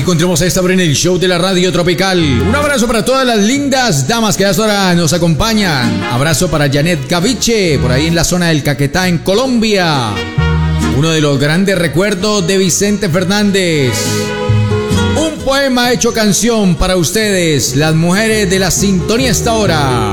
encontremos a esta hora en el show de la radio tropical. Un abrazo para todas las lindas damas que a esta hora nos acompañan. Abrazo para Janet Gaviche, por ahí en la zona del Caquetá, en Colombia. Uno de los grandes recuerdos de Vicente Fernández. Un poema hecho canción para ustedes, las mujeres de la sintonía a esta hora.